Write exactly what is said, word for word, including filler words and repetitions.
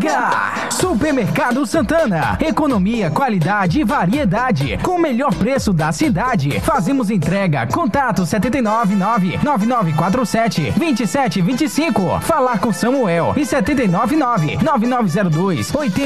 Chega! Supermercado Santana. Economia, qualidade e variedade. Com o melhor preço da cidade. Fazemos entrega. Contato sete nove nove, nove nove quatro sete, dois sete dois cinco. Falar com Samuel. E sete nove nove, nove nove zero dois, oito